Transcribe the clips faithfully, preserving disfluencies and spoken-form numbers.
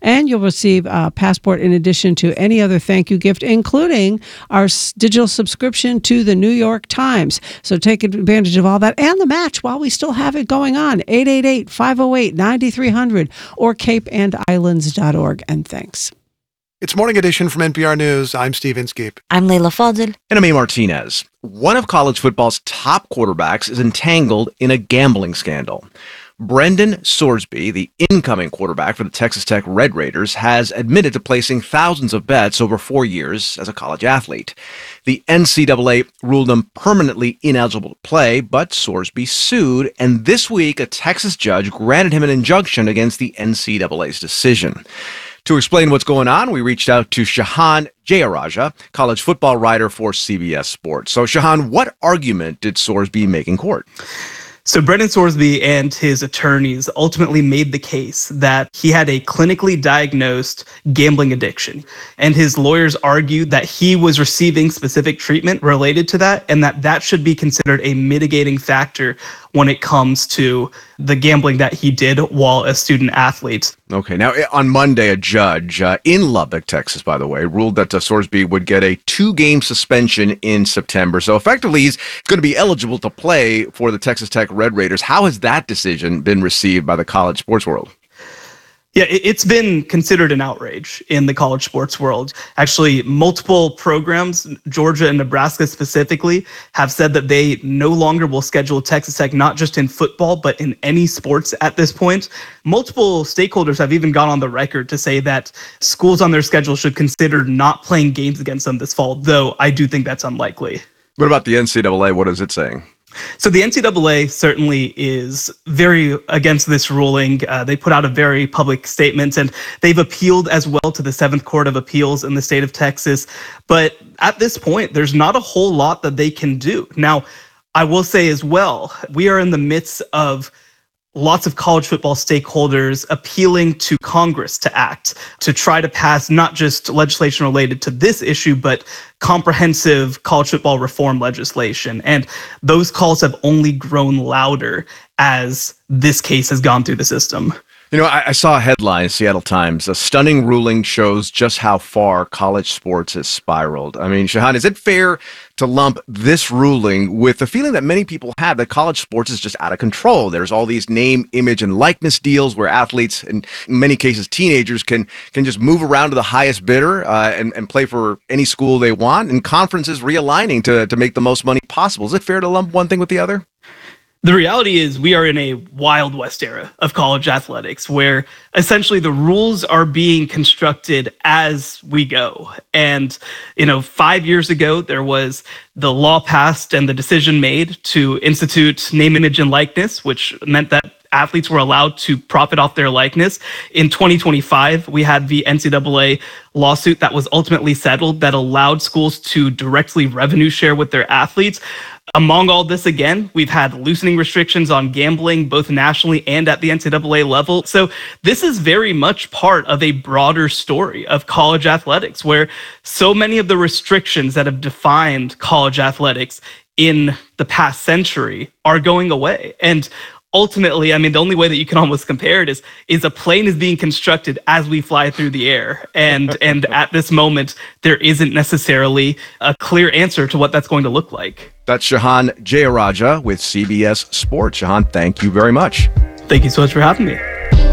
And you'll receive a passport in addition to any other thank you gift, including our s- digital subscription to the New York Times. So take advantage of all that and the match while we still have it going on. eight eight eight, five oh eight, nine three hundred or cape and islands dot org. And thanks. It's Morning Edition from N P R News. I'm Steve Inskeep. I'm Leila Fadel. And I'm A. Martinez. One of college football's top quarterbacks is entangled in a gambling scandal. Brendan Sorsby, the incoming quarterback for the Texas Tech Red Raiders, has admitted to placing thousands of bets over four years as a college athlete. The N C double A ruled him permanently ineligible to play, but Sorsby sued, and this week a Texas judge granted him an injunction against the N C double A's decision. To explain what's going on, we reached out to Shahan Jayaraja, college football writer for C B S Sports. So, Shahan, what argument did Sorsby make in court? So Brendan Sorsby and his attorneys ultimately made the case that he had a clinically diagnosed gambling addiction. And his lawyers argued that he was receiving specific treatment related to that, and that that should be considered a mitigating factor when it comes to the gambling that he did while a student athlete. Okay. Now, on Monday, a judge uh, in Lubbock, Texas, by the way, ruled that uh, Sorsby would get a two-game suspension in September. So effectively, he's going to be eligible to play for the Texas Tech Red Raiders. How has that decision been received by the college sports world? Yeah, it's been considered an outrage in the college sports world. Actually, multiple programs, Georgia and Nebraska specifically, have said that they no longer will schedule Texas Tech, not just in football, but in any sports at this point. Multiple stakeholders have even gone on the record to say that schools on their schedule should consider not playing games against them this fall, though I do think that's unlikely. What about the N C double A? What is it saying? So the N C double A certainly is very against this ruling. Uh, they put out a very public statement, and they've appealed as well to the Seventh Court of Appeals in the state of Texas. But at this point, there's not a whole lot that they can do. Now, I will say as well, we are in the midst of lots of college football stakeholders appealing to Congress to act, to try to pass not just legislation related to this issue, but comprehensive college football reform legislation. And those calls have only grown louder as this case has gone through the system. You know, I, I saw a headline in Seattle Times. A stunning ruling shows just how far college sports has spiraled. I mean, Shahan, is it fair to lump this ruling with the feeling that many people have that college sports is just out of control? There's all these name, image, and likeness deals where athletes, and in many cases teenagers, can can just move around to the highest bidder uh, and, and play for any school they want, and conferences realigning to, to make the most money possible. Is it fair to lump one thing with the other? The reality is we are in a Wild West era of college athletics where essentially the rules are being constructed as we go. And, you know, five years ago, there was the law passed and the decision made to institute name, image, and likeness, which meant that athletes were allowed to profit off their likeness. In twenty twenty-five, we had the N C double A lawsuit that was ultimately settled that allowed schools to directly revenue share with their athletes. Among all this, again, we've had loosening restrictions on gambling, both nationally and at the N C double A level. So this is very much part of a broader story of college athletics, where so many of the restrictions that have defined college athletics in the past century are going away. And ultimately, I mean, the only way that you can almost compare it is is a plane is being constructed as we fly through the air. And and at this moment, there isn't necessarily a clear answer to what that's going to look like. That's Shahan Jayaraja with C B S Sports. Shahan, thank you very much. Thank you so much for having me.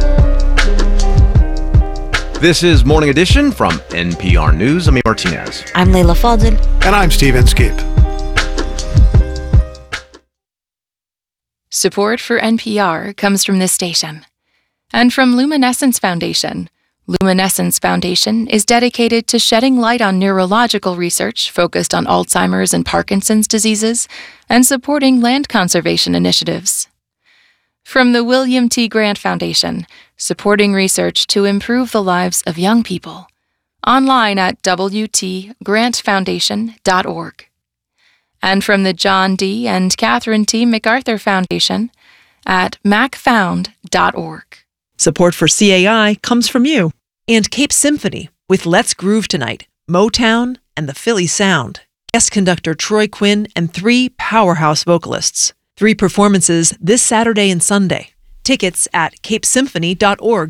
This is Morning Edition from N P R News. I'm A. Martinez. I'm Leila Fadel. And I'm Steve Inskeep. Support for N P R comes from this station and from Luminescence Foundation. Luminescence Foundation is dedicated to shedding light on neurological research focused on Alzheimer's and Parkinson's diseases and supporting land conservation initiatives. From the William T. Grant Foundation, supporting research to improve the lives of young people. Online at w t grant foundation dot org. And from the John D. and Catherine T. MacArthur Foundation at mac found dot org. Support for C A I comes from you and Cape Symphony with Let's Groove Tonight, Motown, and the Philly Sound. Guest conductor Troy Quinn and three powerhouse vocalists. Three performances this Saturday and Sunday. Tickets at cape symphony dot org.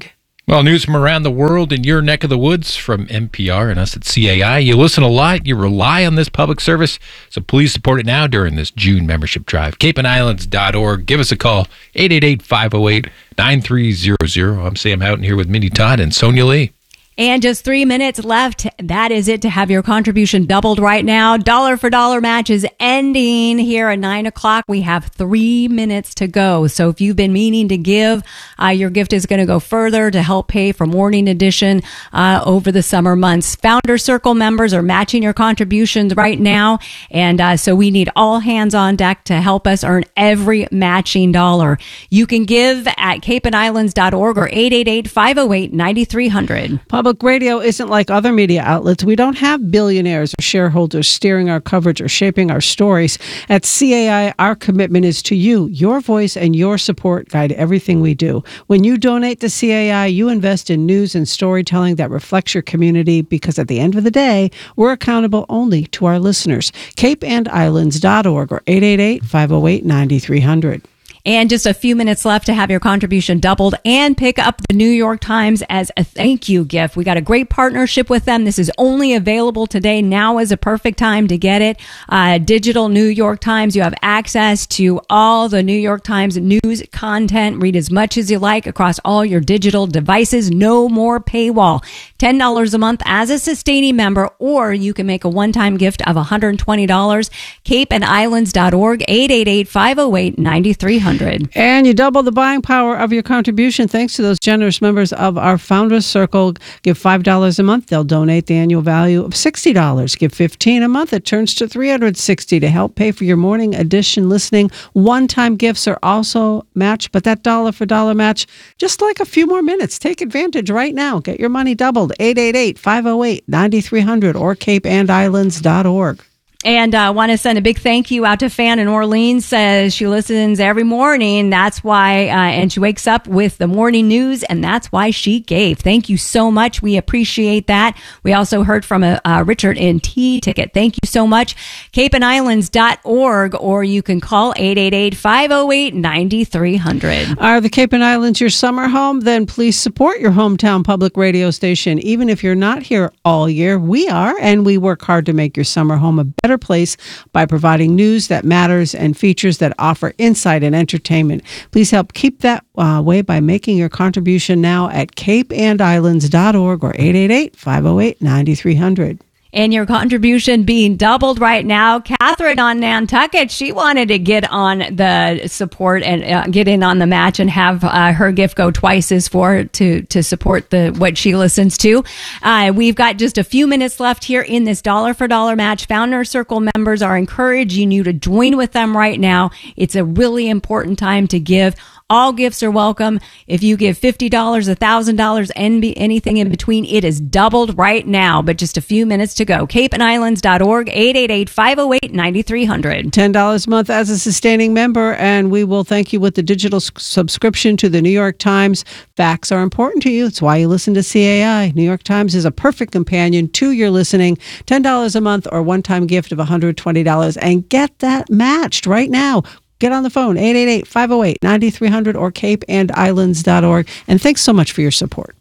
Well, news from around the world in your neck of the woods from N P R and us at C A I. You listen a lot, you rely on this public service, so please support it now during this June membership drive. cape and islands dot org. Give us a call, eight eight eight, five oh eight, nine three zero zero. I'm Sam Houghton here with Mindy Todd and Sonia Lee. And just three minutes left. That is it to have your contribution doubled right now. Dollar for dollar match is ending here at nine o'clock. We have three minutes to go. So if you've been meaning to give, uh, your gift is going to go further to help pay for Morning Edition uh, over the summer months. Founder Circle members are matching your contributions right now. And uh, so we need all hands on deck to help us earn every matching dollar. You can give at cape and islands dot org or eight eight eight, five oh eight, nine three hundred. Public radio isn't like other media outlets. We don't have billionaires or shareholders steering our coverage or shaping our stories. At C A I, our commitment is to you. Your voice and your support guide everything we do. When you donate to C A I, you invest in news and storytelling that reflects your community, because at the end of the day, we're accountable only to our listeners. cape and islands dot org or eight eight eight, five oh eight, nine three hundred. And just a few minutes left to have your contribution doubled and pick up the New York Times as a thank you gift. We got a great partnership with them. This is only available today. Now is a perfect time to get it. Uh, digital New York Times. You have access to all the New York Times news content. Read as much as you like across all your digital devices. No more paywall. ten dollars a month as a sustaining member, or you can make a one-time gift of one hundred twenty dollars. cape and islands dot org, eight eight eight, five oh eight, nine three hundred. And you double the buying power of your contribution thanks to those generous members of our Founders Circle. Give five dollars a month. They'll donate the annual value of sixty dollars. Give fifteen dollars a month. It turns to three hundred sixty dollars to help pay for your morning edition listening. One-time gifts are also matched, but that dollar for dollar match, just like a few more minutes. Take advantage right now. Get your money doubled. eight eight eight, five oh eight, nine three hundred or cape and islands dot org. And I uh, want to send a big thank you out to Fan in Orleans. Says she listens every morning. That's why, uh, and she wakes up with the morning news, and that's why she gave. Thank you so much. We appreciate that. We also heard from a, uh, Richard in T-Ticket. Thank you so much. cape and islands dot org, or you can call eight eight eight, five oh eight, nine three hundred. Are the Cape and Islands your summer home? Then please support your hometown public radio station. Even if you're not here all year, we are, and we work hard to make your summer home a better place by providing news that matters and features that offer insight and entertainment. Please help keep that uh, way by making your contribution now at cape and islands dot org or eight eight eight, five oh eight, nine three hundred. And your contribution being doubled right now. Catherine on Nantucket, she wanted to get on the support and uh, get in on the match and have uh, her gift go twice as for to to support the what she listens to. Uh, we've got just a few minutes left here in this dollar for dollar match. Founder Circle members are encouraging you to join with them right now. It's a really important time to give. All gifts are welcome. If you give fifty dollars, one thousand dollars, and anything in between, it is doubled right now, but just a few minutes to go. cape and islands dot org, eight eight eight, five oh eight, nine three hundred. ten dollars a month as a sustaining member, and we will thank you with the digital s- subscription to the New York Times. Facts are important to you. It's why you listen to C A I. New York Times is a perfect companion to your listening. ten dollars a month or one-time gift of one hundred twenty dollars, and get that matched right now. Get on the phone, eight eight eight, five oh eight, nine three hundred or cape and islands dot org. And thanks so much for your support.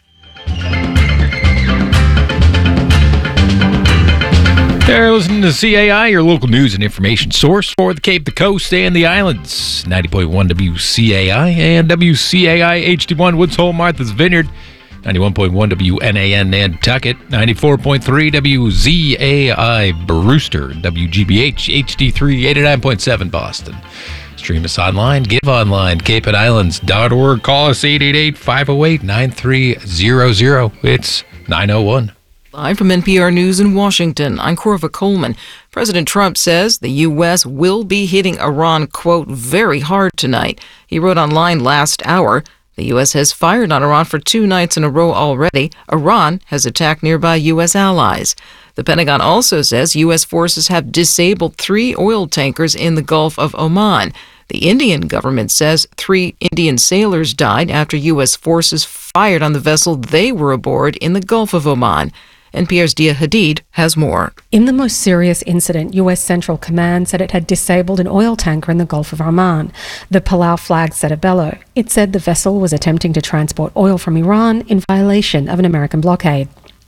They're listening to C A I, your local news and information source for the Cape, the Coast, and the Islands. ninety point one W C A I and W C A I H D one Woods Hole, Martha's Vineyard. ninety-one point one W N A N Nantucket, ninety-four point three W Z A I Brewster, W G B H H D three, eighty-nine point seven Boston. Stream us online, give online, cape and islands dot org. Call us eight eight eight, five oh eight, nine three hundred. It's nine oh one. Live from N P R News in Washington, I'm Corva Coleman. President Trump says the U S will be hitting Iran, quote, very hard tonight. He wrote online last hour, the U S has fired on Iran for two nights in a row already. Iran has attacked nearby U S allies. The Pentagon also says U S forces have disabled three oil tankers in the Gulf of Oman. The Indian government says three Indian sailors died after U S forces fired on the vessel they were aboard in the Gulf of Oman. N P R's Dia Hadid has more. In the most serious incident, U S Central Command said it had disabled an oil tanker in the Gulf of Oman. The Palau flag set a bellow. It said the vessel was attempting to transport oil from Iran in violation of an American blockade.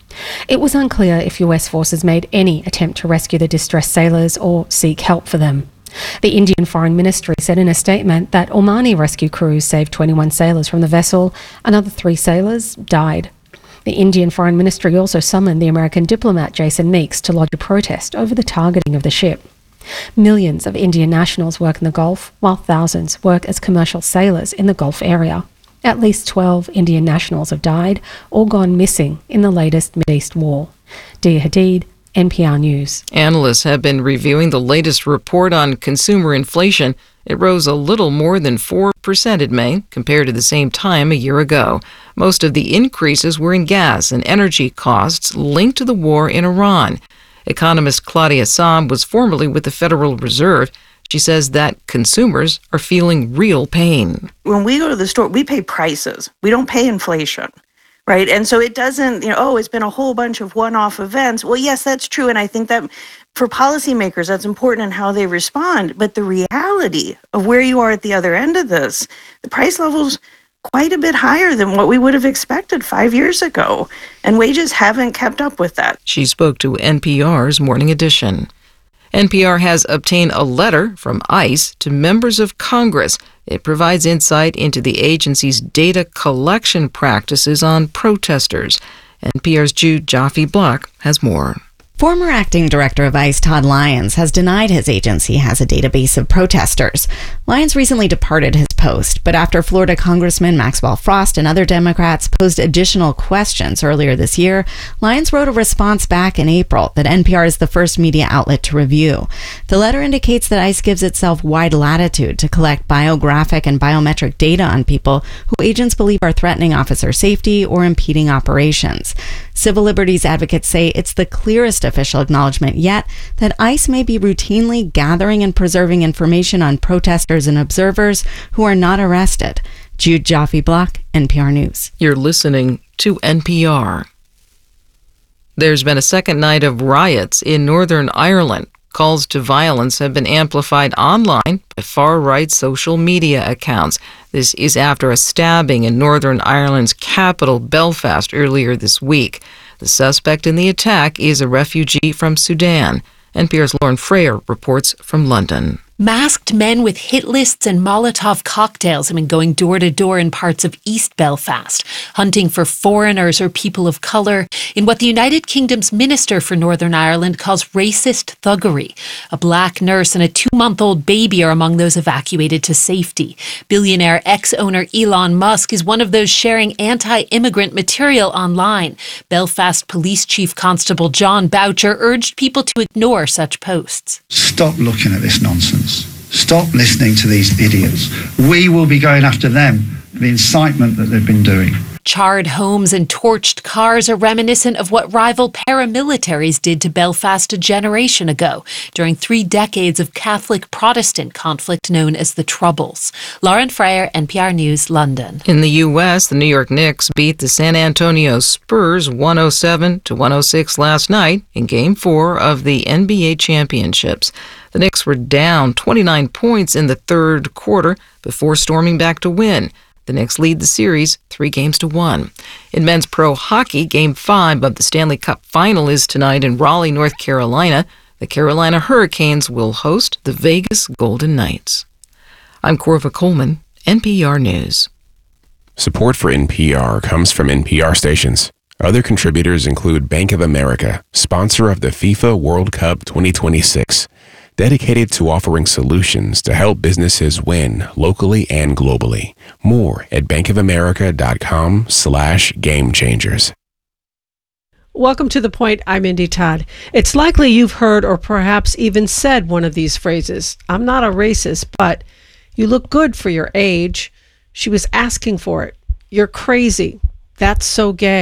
It was unclear if U S forces made any attempt to rescue the distressed sailors or seek help for them. The Indian Foreign Ministry said in a statement that Omani rescue crews saved twenty-one sailors from the vessel. Another three sailors died. The Indian Foreign Ministry also summoned the American diplomat Jason Meeks to lodge a protest over the targeting of the ship. Millions of Indian nationals work in the Gulf, while thousands work as commercial sailors in the Gulf area. At least twelve Indian nationals have died or gone missing in the latest Mideast war. Dia Hadid, N P R News. Analysts have been reviewing the latest report on consumer inflation. It rose a little more than four percent in May compared to the same time a year ago. Most of the increases were in gas and energy costs linked to the war in Iran. Economist Claudia Saab was formerly with the Federal Reserve. She says that consumers are feeling real pain. When we go to the store, we pay prices. We don't pay inflation. Right. And so it doesn't, you know, oh, it's been a whole bunch of one-off events. Well, yes, that's true. And I think that for policymakers, that's important in how they respond. But the reality of where you are at the other end of this, the price level's quite a bit higher than what we would have expected five years ago. And wages haven't kept up with that. She spoke to N P R's Morning Edition. N P R has obtained a letter from ICE to members of Congress. It provides insight into the agency's data collection practices on protesters. N P R's Jude Jaffe-Block has more. Former acting director of ICE Todd Lyons has denied his agency has a database of protesters. Lyons recently departed his post, but after Florida Congressman Maxwell Frost and other Democrats posed additional questions earlier this year, Lyons wrote a response back in April that N P R is the first media outlet to review. The letter indicates that ICE gives itself wide latitude to collect biographic and biometric data on people who agents believe are threatening officer safety or impeding operations. Civil liberties advocates say it's the clearest official acknowledgement yet that ICE may be routinely gathering and preserving information on protesters and observers who are not arrested. Jude Jaffe-Block, N P R News. You're listening to N P R. There's been a second night of riots in Northern Ireland. Calls to violence have been amplified online by far-right social media accounts. This is after a stabbing in Northern Ireland's capital, Belfast, earlier this week. The suspect in the attack is a refugee from Sudan. N P R's Lauren Freyer reports from London. Masked men with hit lists and Molotov cocktails have been going door to door in parts of East Belfast, hunting for foreigners or people of colour in what the United Kingdom's Minister for Northern Ireland calls racist thuggery. A black nurse and a two-month-old baby are among those evacuated to safety. Billionaire ex-owner Elon Musk is one of those sharing anti-immigrant material online. Belfast Police Chief Constable John Boucher urged people to ignore such posts. Stop looking at this nonsense. Stop listening to these idiots. We will be going after them for the incitement that they've been doing. Charred homes and torched cars are reminiscent of what rival paramilitaries did to Belfast a generation ago during three decades of Catholic-Protestant conflict known as the Troubles. Lauren Freyer, N P R News, London. In the U S, the New York Knicks beat the San Antonio Spurs one oh seven to one oh six last night in Game four of the N B A Championships. The Knicks were down twenty-nine points in the third quarter before storming back to win. The Knicks lead the series three games to one. In men's pro hockey, Game five of the Stanley Cup Final is tonight in Raleigh, North Carolina. The Carolina Hurricanes will host the Vegas Golden Knights. I'm Corva Coleman, N P R News. Support for N P R comes from N P R stations. Other contributors include Bank of America, sponsor of the FIFA World Cup twenty twenty-six. Dedicated to offering solutions to help businesses win locally and globally. More at bankofamerica.com slash game changers. Welcome to The Point. I'm Indy Todd. It's likely you've heard or perhaps even said one of these phrases. I'm not a racist, but you look good for your age. She was asking for it. You're crazy. That's so gay.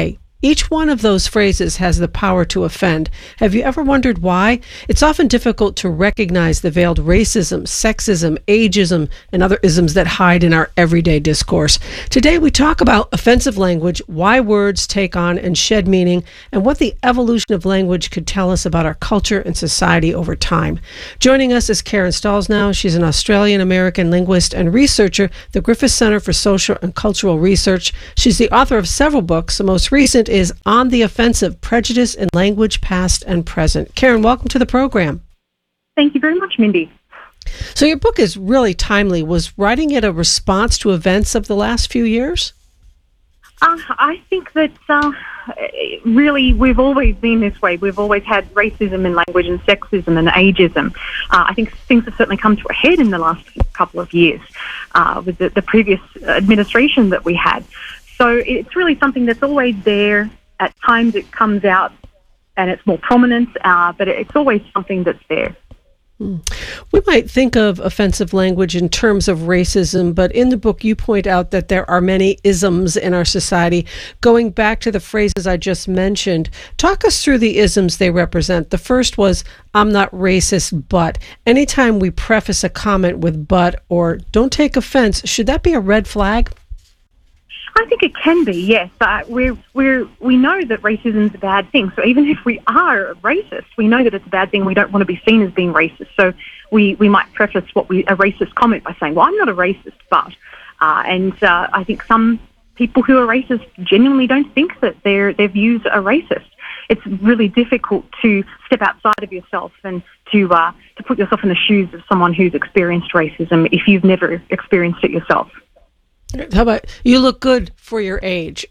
Each one of those phrases has the power to offend. Have you ever wondered why? It's often difficult to recognize the veiled racism, sexism, ageism, and other isms that hide in our everyday discourse. Today we talk about offensive language, why words take on and shed meaning, and what the evolution of language could tell us about our culture and society over time. Joining us is Karen Stollsnow. She's an Australian-American linguist and researcher at the Griffith Center for Social and Cultural Research. She's the author of several books. The most recent is On the Offensive, Prejudice in Language, Past and Present. Karen, welcome to the program. Thank you very much, Mindy. So your book is really timely. Was writing it a response to events of the last few years? Uh, I think that uh, really we've always been this way. We've always had racism in language and sexism and ageism. Uh, I think things have certainly come to a head in the last couple of years uh, with the, the previous administration that we had. So it's really something that's always there. At times it comes out and it's more prominent, uh, but it's always something that's there. We might think of offensive language in terms of racism, but in the book you point out that there are many isms in our society. Going back to the phrases I just mentioned, talk us through the isms they represent. The first was, I'm not racist, but. Anytime we preface a comment with but or don't take offense, should that be a red flag? I think it can be, yes. Uh, we're, we're, we know that racism is a bad thing. So even if we are racist, we know that it's a bad thing. We don't want to be seen as being racist. So we, we might preface what we a racist comment by saying, well, I'm not a racist, but. Uh, and uh, I think some people who are racist genuinely don't think that their, their views are racist. It's really difficult to step outside of yourself and to, uh, to put yourself in the shoes of someone who's experienced racism if you've never experienced it yourself. How about, you look good for your age?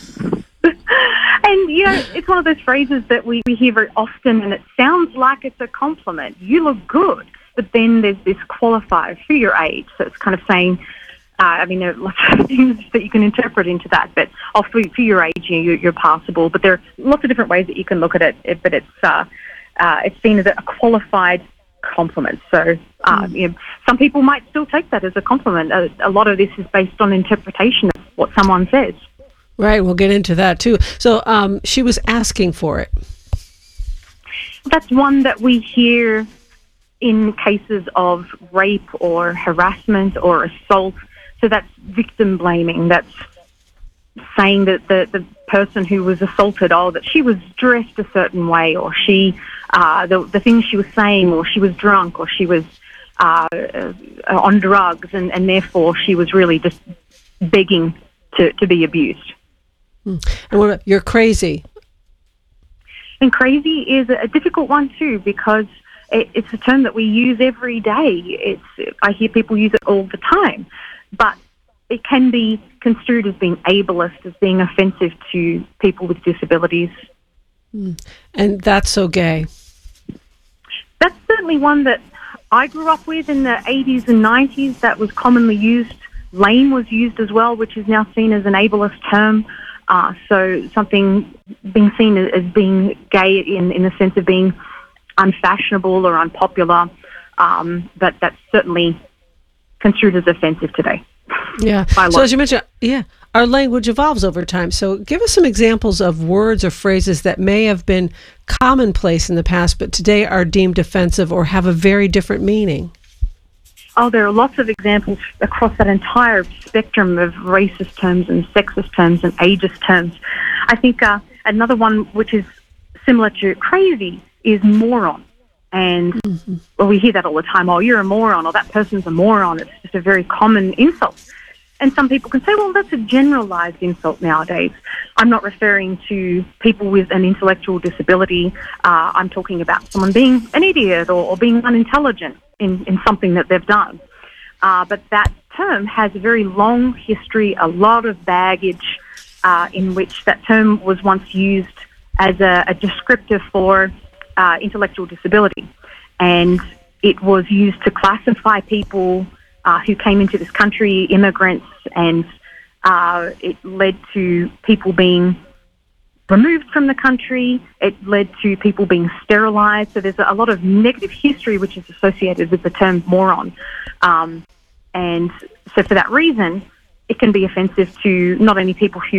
And, you know, it's one of those phrases that we, we hear very often, and it sounds like it's a compliment. You look good. But then there's this qualifier for your age. So it's kind of saying, uh, I mean, there are lots of things that you can interpret into that. But oh, for, for your age, you know, you're, you're passable. But there are lots of different ways that you can look at it. But it's, uh, uh, it's seen as a qualified compliment. So uh, mm. you know, some people might still take that as a compliment. A, a lot of this is based on interpretation of what someone says. Right, we'll get into that too. So um, she was asking for it. That's one that we hear in cases of rape or harassment or assault. So that's victim blaming. That's saying that the, the person who was assaulted, oh, that she was dressed a certain way, or she, uh, the, the things she was saying, or she was drunk, or she was uh, uh, on drugs, and, and therefore she was really just begging to, to be abused. And what about, you're crazy? And crazy is a difficult one too, because it, it's a term that we use every day. It's I hear people use it all the time, but it can be construed as being ableist, as being offensive to people with disabilities. And that's so gay. That's certainly one that I grew up with in the eighties and nineties. That was commonly used. Lame was used as well, which is now seen as an ableist term. Uh, so something being seen as being gay in, in the sense of being unfashionable or unpopular, um, but that's certainly construed as offensive today. Yeah. So as you mentioned, yeah, our language evolves over time. So give us some examples of words or phrases that may have been commonplace in the past, but today are deemed offensive or have a very different meaning. Oh, there are lots of examples across that entire spectrum of racist terms and sexist terms and ageist terms. I think uh, another one which is similar to crazy is moron. And mm-hmm. well, we hear that all the time. Oh, you're a moron, or that person's a moron. It's just a very common insult. And some people can say, well, that's a generalized insult nowadays. I'm not referring to people with an intellectual disability. Uh, I'm talking about someone being an idiot or, or being unintelligent in, in something that they've done. Uh, but that term has a very long history, a lot of baggage uh, in which that term was once used as a, a descriptor for uh, intellectual disability. And it was used to classify people uh, who came into this country, immigrants, and uh, it led to people being removed from the country. It led to people being sterilized. So there's a lot of negative history which is associated with the term moron. Um, and so for that reason, it can be offensive to not only people who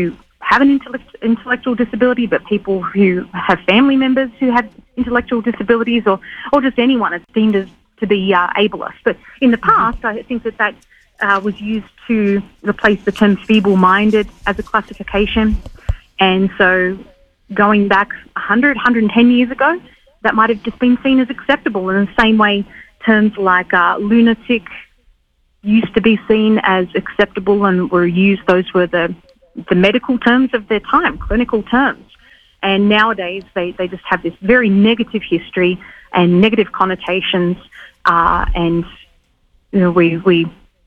have an intellect- intellectual disability, but people who have family members who have intellectual disabilities, or, or just anyone. It's deemed as to be uh, ableist. But in the past, I think that that uh, was used to replace the term feeble-minded as a classification. And so going back one hundred, one hundred ten years ago, that might have just been seen as acceptable. In the same way, terms like uh, lunatic used to be seen as acceptable and were used. Those were the, the medical terms of their time, clinical terms. And nowadays, they, they just have this very negative history and negative connotations, uh, and you know, we we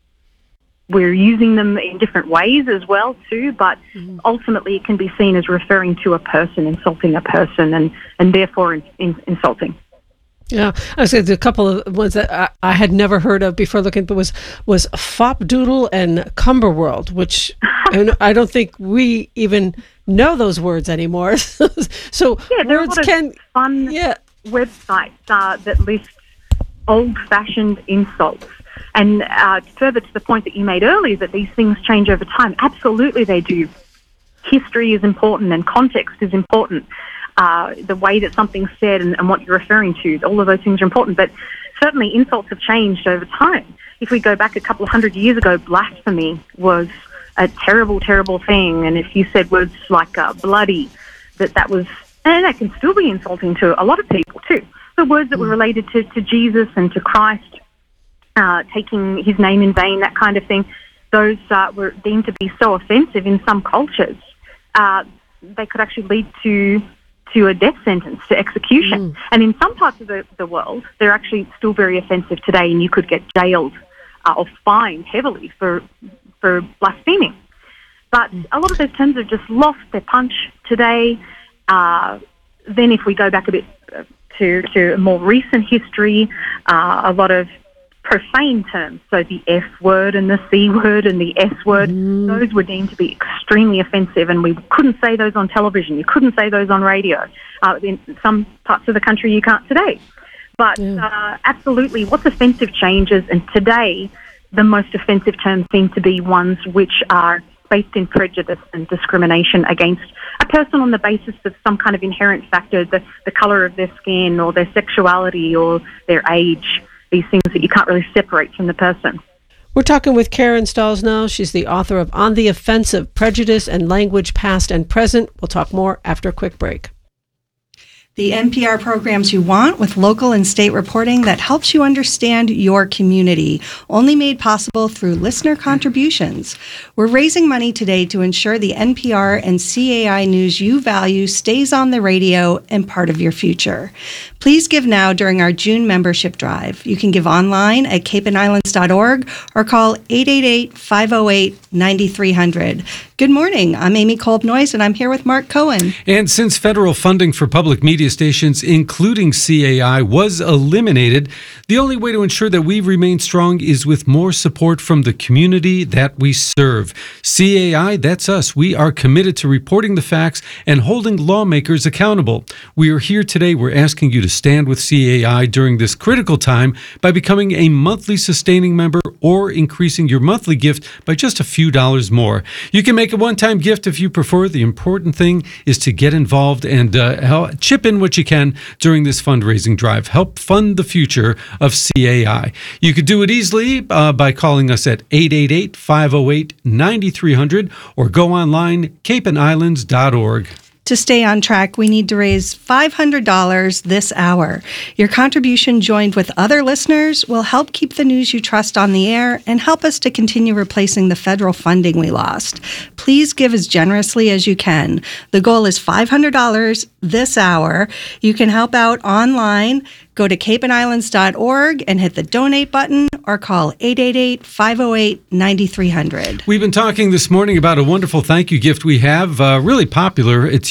we're using them in different ways as well too. But mm-hmm. ultimately, it can be seen as referring to a person, insulting a person, and and therefore in, in, insulting. Yeah, I said a couple of ones that I, I had never heard of before looking, but was was Fopdoodle and Cumberworld, which and I don't think we even know those words anymore. So yeah, there words are a lot can of fun yeah. websites uh, that list old-fashioned insults. And uh, further to the point that you made earlier, that these things change over time. Absolutely, they do. History is important, and context is important. Uh, the way that something's said and, and what you're referring to, all of those things are important. But certainly insults have changed over time. If we go back a couple of hundred years ago, blasphemy was a terrible, terrible thing. And if you said words like uh, bloody, that that was, and that can still be insulting to a lot of people too. The words that were related to, to Jesus and to Christ, uh, taking his name in vain, that kind of thing, those uh, were deemed to be so offensive in some cultures. Uh, they could actually lead to to a death sentence, to execution. Mm. And in some parts of the, the world, they're actually still very offensive today, and you could get jailed uh, or fined heavily for for blaspheming. But mm. a lot of those terms have just lost their punch today. Uh, then if we go back a bit to, to more recent history, uh, a lot of profane terms, so the F word and the C word and the S word, mm. those were deemed to be extremely offensive, and we couldn't say those on television. You couldn't say those on radio. Uh, in some parts of the country, you can't today. But yeah. uh, absolutely, what's offensive changes, and today the most offensive terms seem to be ones which are based in prejudice and discrimination against a person on the basis of some kind of inherent factor, the, the colour of their skin or their sexuality or their age. These things that you can't really separate from the person. We're talking with Karen Stalls now. She's the author of On the Offensive, Prejudice and Language Past and Present. We'll talk more after a quick break. The N P R programs you want, with local and state reporting that helps you understand your community, only made possible through listener contributions. We're raising money today to ensure the N P R and C A I news you value stays on the radio and part of your future. Please give now during our June membership drive. You can give online at cape and islands dot org or call eight eight eight, five oh eight, nine three hundred. Good morning. I'm Amy Kolb-Noyes, and I'm here with Mark Cohen. And since federal funding for public media stations, including C A I, was eliminated, the only way to ensure that we remain strong is with more support from the community that we serve. C A I, that's us. We are committed to reporting the facts and holding lawmakers accountable. We are here today. We're asking you to stand with C A I during this critical time by becoming a monthly sustaining member or increasing your monthly gift by just a few dollars more. You can make a one-time gift if you prefer. The important thing is to get involved and uh, help, chip in what you can during this fundraising drive. Help fund the future of C A I. You could do it easily uh, by calling us at eight eight eight, five oh eight, nine three hundred or go online, cape and islands dot org. To stay on track, we need to raise five hundred dollars this hour. Your contribution, joined with other listeners, will help keep the news you trust on the air and help us to continue replacing the federal funding we lost. Please give as generously as you can. The goal is five hundred dollars this hour. You can help out online. Go to cape and islands dot org and hit the donate button or call eight eight eight, five oh eight, nine three hundred. We've been talking this morning about a wonderful thank you gift we have, uh, really popular. It's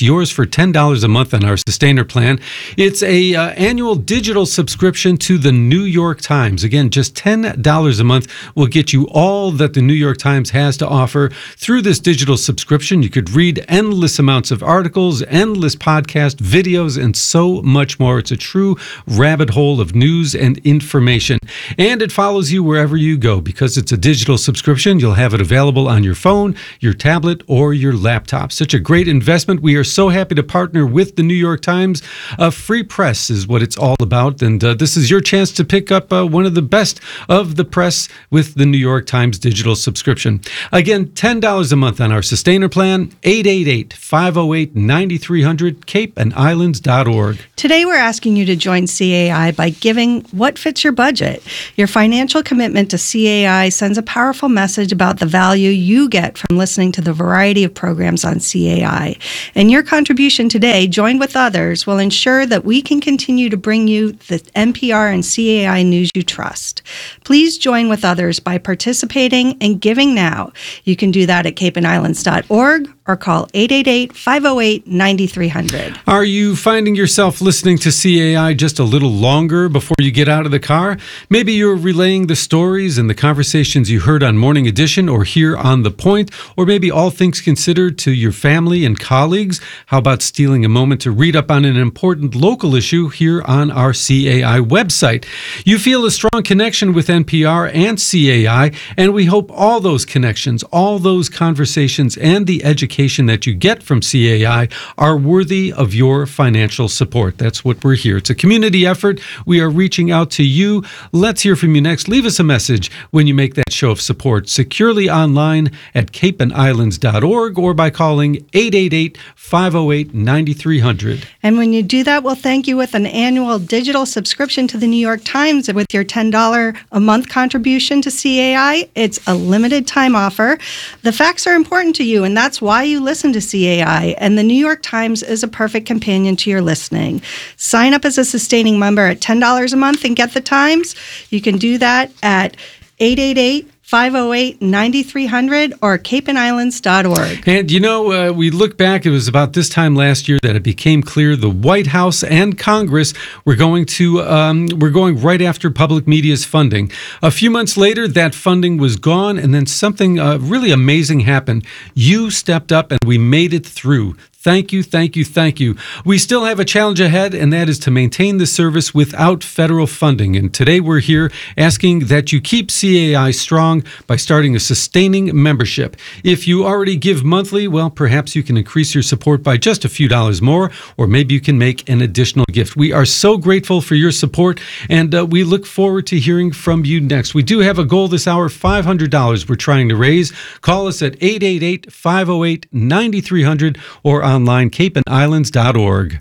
It's yours for ten dollars a month on our Sustainer plan. It's a uh, annual digital subscription to the New York Times. Again, just ten dollars a month will get you all that the New York Times has to offer. Through this digital subscription, you could read endless amounts of articles, endless podcasts, videos, and so much more. It's a true rabbit hole of news and information. And it follows you wherever you go. Because it's a digital subscription, you'll have it available on your phone, your tablet, or your laptop. Such a great investment. We are so happy to partner with the New York Times. Uh, free press is what it's all about. And uh, this is your chance to pick up uh, one of the best of the press with the New York Times digital subscription. Again, ten dollars a month on our Sustainer plan, eight eight eight, five oh eight, nine three hundred, cape and islands dot org. Today, we're asking you to join C A I by giving what fits your budget. Your financial commitment to C A I sends a powerful message about the value you get from listening to the variety of programs on C A I. And your contribution today, joined with others, will ensure that we can continue to bring you the N P R and C A I news you trust. Please join with others by participating and giving now. You can do that at cape and islands dot org or call eight eight eight, five oh eight, nine three hundred. Are you finding yourself listening to C A I just a little longer before you get out of the car? Maybe you're relaying the stories and the conversations you heard on Morning Edition or here on The Point, or maybe All Things Considered to your family and colleagues. How about stealing a moment to read up on an important local issue here on our C A I website? You feel a strong connection with N P R and C A I, and we hope all those connections, all those conversations, and the education that you get from C A I are worthy of your financial support. That's what we're here. It's a community effort. We are reaching out to you. Let's hear from you next. Leave us a message when you make that show of support securely online at cape and islands dot org or by calling eight eight eight, five oh eight, nine three hundred. And when you do that, we'll thank you with an annual digital subscription to the New York Times. And with your ten dollars a month contribution to C A I, it's a limited time offer. The facts are important to you, and that's why you listen to C A I. And the New York Times is a perfect companion to your listening. Sign up as a sustaining member at ten dollars a month and get the Times. You can do that at eight eight eight, five oh eight, nine three hundred or cape and islands dot org. And you know, uh, we look back, it was about this time last year that it became clear the White House and Congress were going to, um, were going right after public media's funding. A few months later, that funding was gone, and then something uh, really amazing happened. You stepped up and we made it through. Thank you, thank you, thank you. We still have a challenge ahead, and that is to maintain the service without federal funding. And today we're here asking that you keep C A I strong by starting a sustaining membership. If you already give monthly, well, perhaps you can increase your support by just a few dollars more, or maybe you can make an additional gift. We are so grateful for your support, and uh, we look forward to hearing from you next. We do have a goal this hour, five hundred dollars we're trying to raise. Call us at eight eight eight, five oh eight, nine three hundred or online, cape and islands dot org.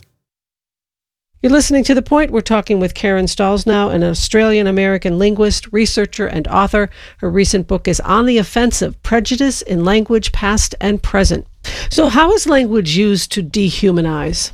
You're listening to The Point. We're talking with Karen Stollsnow, an Australian-American linguist, researcher, and author. Her recent book is On the Offensive, Prejudice in Language, Past and Present. So how is language used to dehumanize?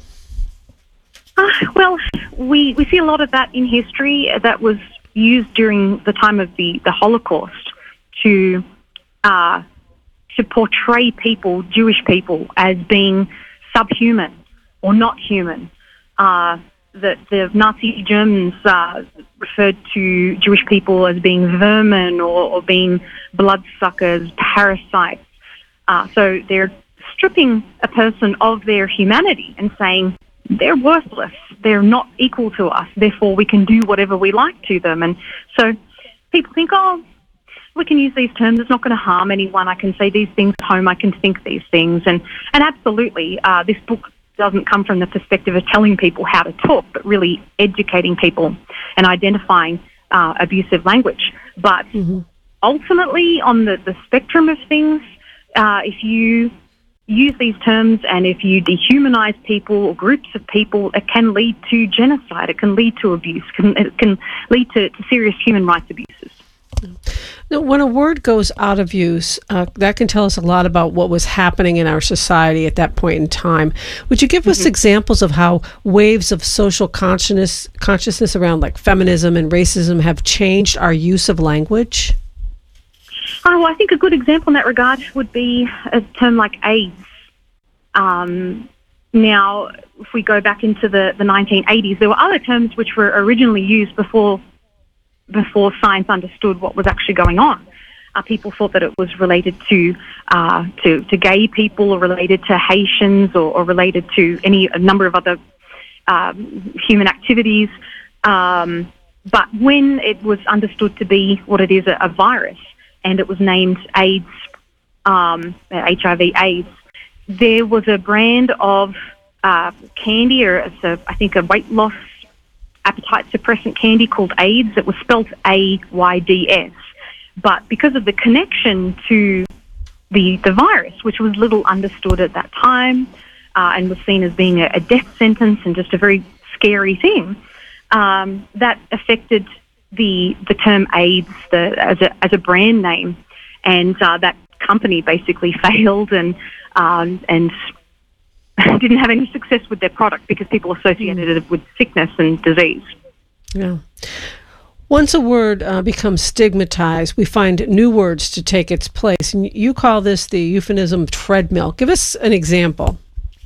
Uh, well, we, we see a lot of that in history that was used during the time of the, the Holocaust to uh, to portray people, Jewish people, as being subhuman or not human. Uh, that the Nazi Germans uh, referred to Jewish people as being vermin or, or being bloodsuckers, parasites. Uh, so they're stripping a person of their humanity and saying they're worthless, they're not equal to us, therefore we can do whatever we like to them. And so people think, oh, we can use these terms, it's not going to harm anyone, I can say these things at home, I can think these things. And, and absolutely, uh, this book doesn't come from the perspective of telling people how to talk, but really educating people and identifying uh, abusive language. But mm-hmm. ultimately, on the, the spectrum of things, uh, if you use these terms and if you dehumanize people or groups of people, it can lead to genocide, it can lead to abuse, can, it can lead to, to serious human rights abuses. Now, when a word goes out of use, uh, that can tell us a lot about what was happening in our society at that point in time. Would you give mm-hmm. us examples of how waves of social consciousness, consciousness around like feminism and racism have changed our use of language? Oh, well, I think a good example in that regard would be a term like AIDS. Um, Now, if we go back into the, the nineteen eighties, there were other terms which were originally used before before science understood what was actually going on. Uh, people thought that it was related to uh, to, to gay people, or related to Haitians, or, or related to any a number of other um, human activities. Um, but when it was understood to be what it is, a, a virus, and it was named AIDS, um, H I V AIDS, there was a brand of uh, candy, or it's a, I think a weight loss appetite suppressant candy called AIDS. It was spelled A Y D S. But because of the connection to the, the virus, which was little understood at that time, uh, and was seen as being a, a death sentence and just a very scary thing, um, that affected the the term AIDS the, as a as a brand name, and uh, that company basically failed and um, and didn't have any success with their product because people associated it with sickness and disease. Yeah. Once a word uh, becomes stigmatized, we find new words to take its place. And you call this the euphemism treadmill. Give us an example.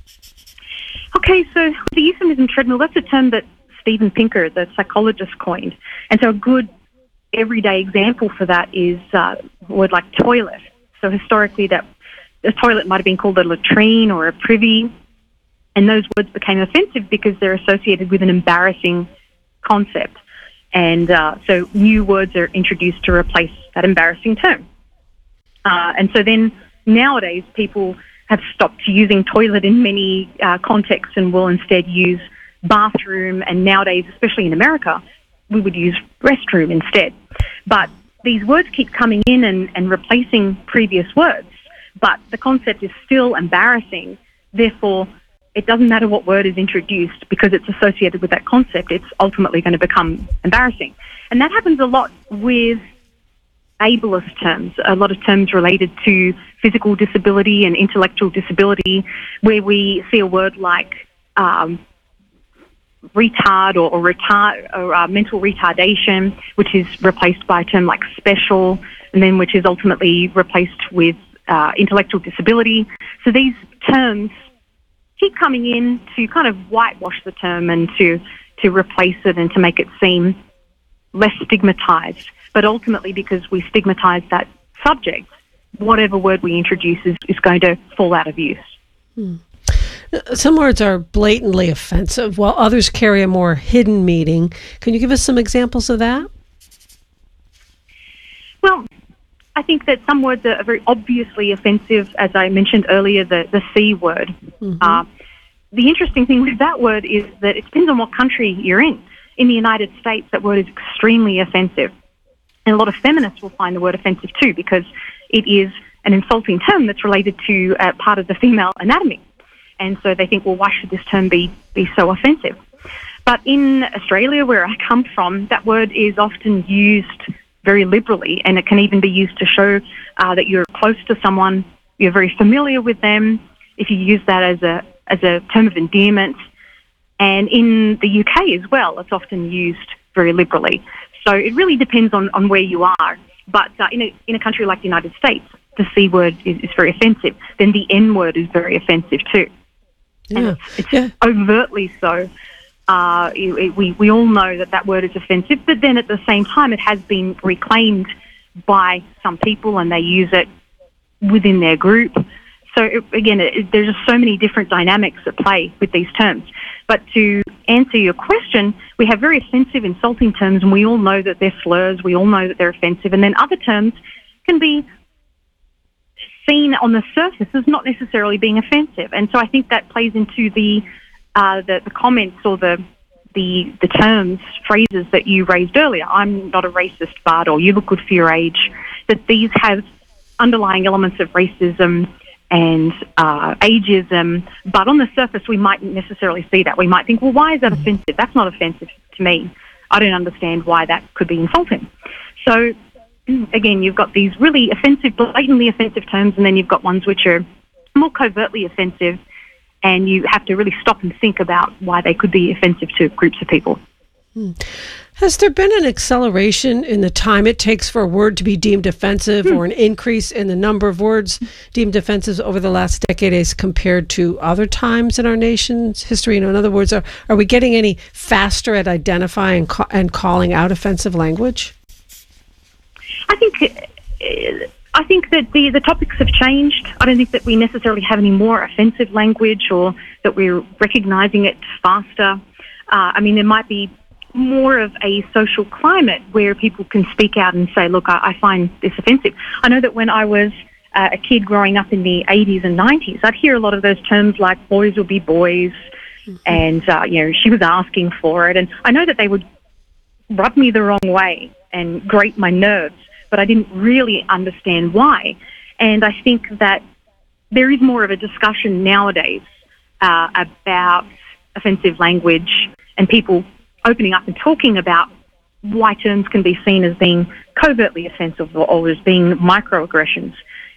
Okay, so the euphemism treadmill, that's a term that Steven Pinker, the psychologist, coined. And so a good everyday example for that is uh, a word like toilet. So historically, that a toilet might have been called a latrine or a privy, and those words became offensive because they're associated with an embarrassing concept. And uh, so new words are introduced to replace that embarrassing term. Uh, and so then nowadays people have stopped using toilet in many uh, contexts and will instead use bathroom. And nowadays, especially in America, we would use restroom instead. But these words keep coming in and, and replacing previous words. But the concept is still embarrassing. Therefore, it doesn't matter what word is introduced because it's associated with that concept. It's ultimately going to become embarrassing. And that happens a lot with ableist terms, a lot of terms related to physical disability and intellectual disability, where we see a word like um, retard or, or, retard, or uh, mental retardation, which is replaced by a term like special, and then which is ultimately replaced with uh, intellectual disability. So these terms keep coming in to kind of whitewash the term and to, to replace it and to make it seem less stigmatized. But ultimately, because we stigmatize that subject, whatever word we introduce is, is going to fall out of use. Hmm. Some words are blatantly offensive, while others carry a more hidden meaning. Can you give us some examples of that? Well, I think that some words are very obviously offensive. As I mentioned earlier, the, the C word. Mm-hmm. Uh, the interesting thing with that word is that it depends on what country you're in. In the United States, that word is extremely offensive. And a lot of feminists will find the word offensive too, because it is an insulting term that's related to uh, part of the female anatomy. And so they think, well, why should this term be, be so offensive? But in Australia, where I come from, that word is often used very liberally, and it can even be used to show uh, that you're close to someone, you're very familiar with them, if you use that as a as a term of endearment. And in the U K as well, it's often used very liberally. So it really depends on, on where you are. But uh, in, a, in a country like the United States, the C word is, is very offensive. Then the N word is very offensive too. Yeah. And it's, it's yeah. overtly so. Uh, it, it, we, we all know that that word is offensive, but then at the same time, it has been reclaimed by some people and they use it within their group. So it, again, it, there's just so many different dynamics at play with these terms. But to answer your question, we have very offensive, insulting terms, and we all know that they're slurs. We all know that they're offensive. And then other terms can be seen on the surface as not necessarily being offensive. And so I think that plays into the uh, the, the comments or the, the the terms, phrases that you raised earlier. I'm not a racist, but, or you look good for your age. That these have underlying elements of racism and uh, ageism, but on the surface we mightn't necessarily see that. We might think, well, why is that offensive? That's not offensive to me. I don't understand why that could be insulting. So again, you've got these really offensive, blatantly offensive terms, and then you've got ones which are more covertly offensive, and you have to really stop and think about why they could be offensive to groups of people. Hmm. Has there been an acceleration in the time it takes for a word to be deemed offensive or an increase in the number of words deemed offensive over the last decade as compared to other times in our nation's history? In other words, are, are we getting any faster at identifying ca- and calling out offensive language? I think uh, I think that the, the topics have changed. I don't think that we necessarily have any more offensive language or that we're recognising it faster. Uh, I mean, there might be more of a social climate where people can speak out and say, look, I, I find this offensive. I know that when I was uh, a kid growing up in the eighties and nineties, I'd hear a lot of those terms like boys will be boys, mm-hmm. and, uh, you know, she was asking for it. And I know that they would rub me the wrong way and grate my nerves, but I didn't really understand why. And I think that there is more of a discussion nowadays uh, about offensive language and people opening up and talking about why terms can be seen as being covertly offensive or, or as being microaggressions.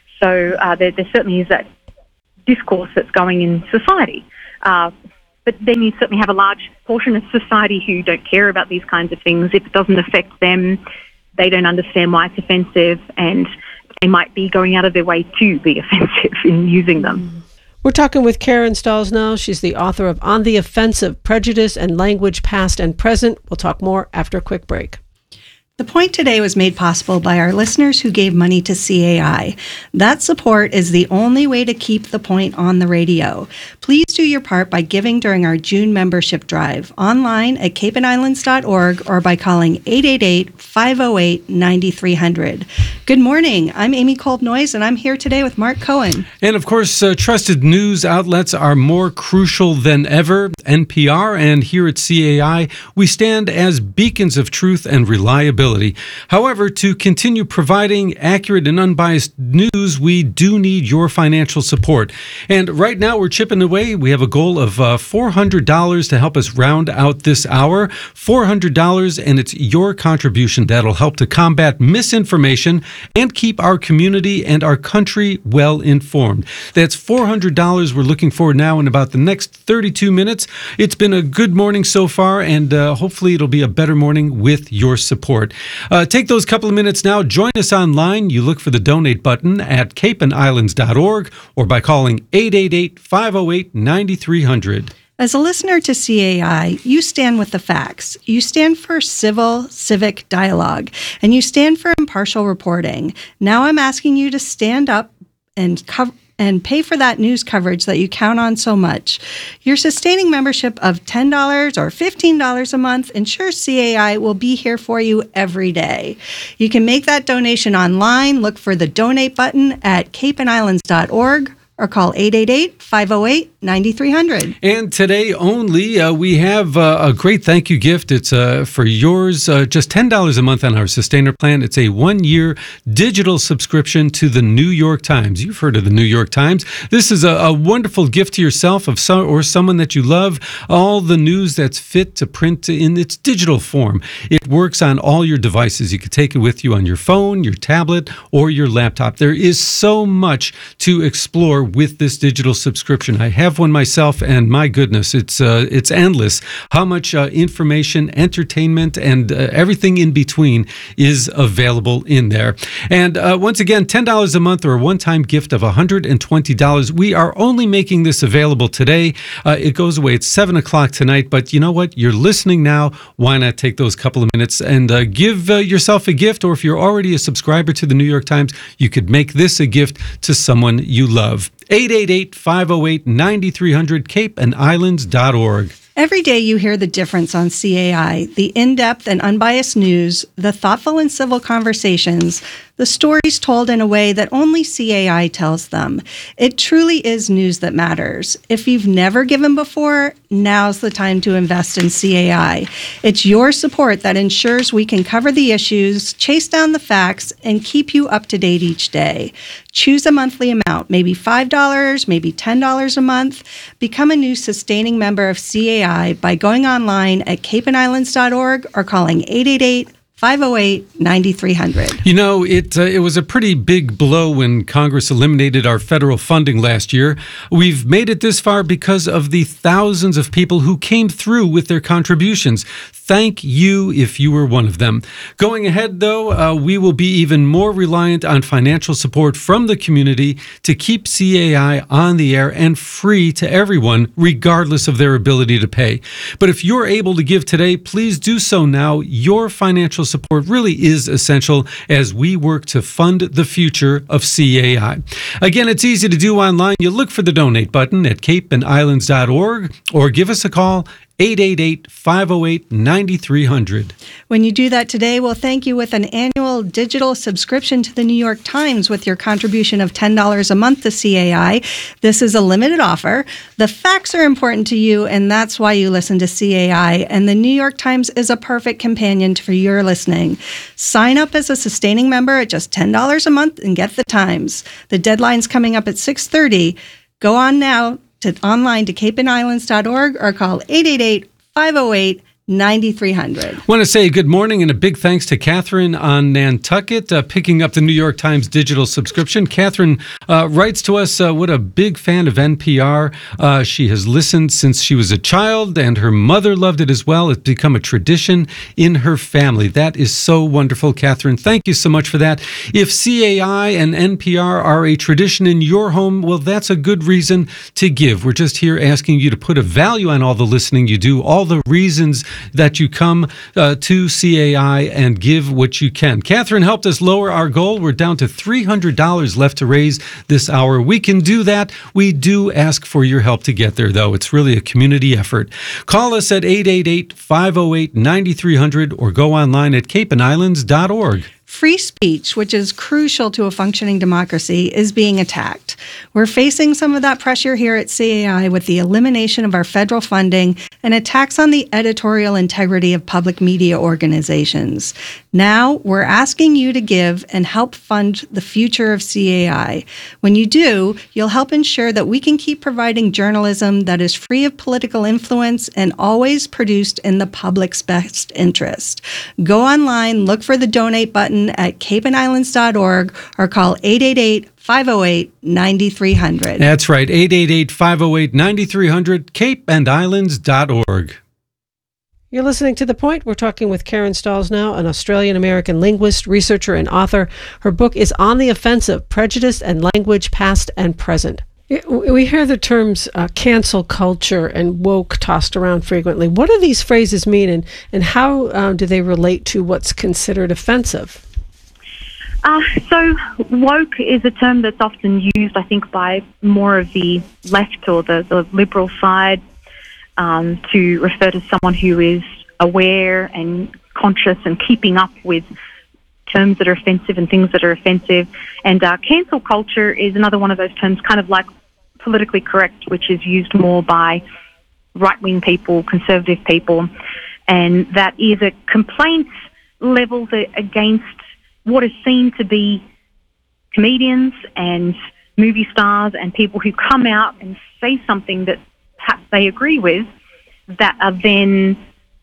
So uh, there, there certainly is that discourse that's going in society. Uh, but then you certainly have a large portion of society who don't care about these kinds of things. If it doesn't affect them, they don't understand why it's offensive, and they might be going out of their way to be offensive in using them. We're talking with Karen Stollznow. She's the author of On the Offensive, Prejudice and Language Past and Present. We'll talk more after a quick break. The point today was made possible by our listeners who gave money to C A I. That support is the only way to keep the point on the radio. Please do your part by giving during our June membership drive, online at cape and islands dot org or by calling eight eight eight, five oh eight, nine three hundred. Good morning. I'm Amy Kolb-Noyes, and I'm here today with Mark Cohen. And of course, uh, trusted news outlets are more crucial than ever. N P R and here at C A I, we stand as beacons of truth and reliability. However, to continue providing accurate and unbiased news, we do need your financial support. And right now, we're chipping away. We have a goal of uh, four hundred dollars to help us round out this hour. four hundred dollars, and it's your contribution that'll help to combat misinformation and keep our community and our country well informed. That's four hundred dollars we're looking for now in about the next thirty-two minutes. It's been a good morning so far, and uh, hopefully it'll be a better morning with your support. Uh, take those couple of minutes now. Join us online. You look for the donate button at cape and islands dot org or by calling eight eight eight, five oh eight, nine three hundred. As a listener to C A I, you stand with the facts. You stand for civil, civic dialogue, and you stand for impartial reporting. Now I'm asking you to stand up and cover and pay for that news coverage that you count on so much. Your sustaining membership of ten dollars or fifteen dollars a month ensures C A I will be here for you every day. You can make that donation online. Look for the donate button at cape and islands dot org or call eight eight eight, five oh eight, nine three hundred. And today only, uh, we have uh, a great thank you gift. It's uh, for yours, uh, just ten dollars a month on our Sustainer plan. It's a one-year digital subscription to the New York Times. You've heard of the New York Times. This is a, a wonderful gift to yourself of some, or someone that you love. All the news that's fit to print in its digital form. It works on all your devices. You can take it with you on your phone, your tablet, or your laptop. There is so much to explore with this digital subscription. I have one myself, and my goodness, it's uh, it's endless how much uh, information, entertainment, and uh, everything in between is available in there. And uh, once again, ten dollars a month or a one-time gift of one hundred twenty dollars. We are only making this available today. Uh, it goes away at seven o'clock tonight, but you know what? You're listening now. Why not take those couple of minutes and uh, give uh, yourself a gift, or if you're already a subscriber to the New York Times, you could make this a gift to someone you love. eight eight eight, five oh eight, nine three hundred, cape and islands dot org. Every day you hear the difference on C A I, the in-depth and unbiased news, the thoughtful and civil conversations, the stories told in a way that only C A I tells them. It truly is news that matters. If you've never given before, now's the time to invest in C A I. It's your support that ensures we can cover the issues, chase down the facts, and keep you up to date each day. Choose a monthly amount, maybe five dollars, maybe ten dollars a month. Become a new sustaining member of C A I by going online at cape and islands dot org or calling eight eight eight, five oh eight, nine three hundred. You know, it uh, it was a pretty big blow when Congress eliminated our federal funding last year. We've made it this far because of the thousands of people who came through with their contributions. thank you if you were one of them. Going ahead, though, uh, we will be even more reliant on financial support from the community to keep C A I on the air and free to everyone, regardless of their ability to pay. But if you're able to give today, please do so now. Your financial support really is essential as we work to fund the future of C A I. Again, it's easy to do online. You look for the donate button at cape and islands dot org or give us a call, eight eight eight, five oh eight, nine three hundred. When you do that today, we'll thank you with an annual digital subscription to the New York Times with your contribution of ten dollars a month to C A I. This is a limited offer. The facts are important to you, and that's why you listen to C A I, and the New York Times is a perfect companion for your listening. Sign up as a sustaining member at just ten dollars a month and get the Times. The deadline's coming up at six thirty. Go on now to online to cape and islands dot org or call eight eight eight, five oh eight, nine three hundred. Want to say good morning and a big thanks to Catherine on Nantucket, uh, picking up the New York Times digital subscription. Catherine uh, writes to us, uh, what a big fan of N P R. Uh, she has listened since she was a child, and her mother loved it as well. It's become a tradition in her family. That is so wonderful, Catherine. Thank you so much for that. If C A I and N P R are a tradition in your home, well, that's a good reason to give. We're just here asking you to put a value on all the listening you do, all the reasons that you come uh, to C A I and give what you can. Catherine helped us lower our goal. We're down to three hundred dollars left to raise this hour. We can do that. We do ask for your help to get there, though. It's really a community effort. Call us at eight eight eight, five oh eight, nine three hundred or go online at cape and islands dot org. Free speech, which is crucial to a functioning democracy, is being attacked. We're facing some of that pressure here at C A I with the elimination of our federal funding and attacks on the editorial integrity of public media organizations. Now, we're asking you to give and help fund the future of C A I. When you do, you'll help ensure that we can keep providing journalism that is free of political influence and always produced in the public's best interest. Go online, look for the donate button at cape and islands dot org or call eight eight eight, five oh eight, nine three hundred. That's right, eight eight eight, five oh eight, nine three hundred, cape and islands dot org. You're listening to The Point. We're talking with Karen Stalls now, an Australian-American linguist, researcher, and author. Her book is On the Offensive, Prejudice and Language, Past and Present. We hear the terms uh, cancel culture and woke tossed around frequently. What do these phrases mean, and, and how uh, do they relate to what's considered offensive? Uh, so woke is a term that's often used, I think, by more of the left or the, the liberal side um, to refer to someone who is aware and conscious and keeping up with terms that are offensive and things that are offensive. And uh, cancel culture is another one of those terms, kind of like politically correct, which is used more by right-wing people, conservative people. And that is a complaint leveled against what is seen to be comedians and movie stars and people who come out and say something that perhaps they agree with, that are then,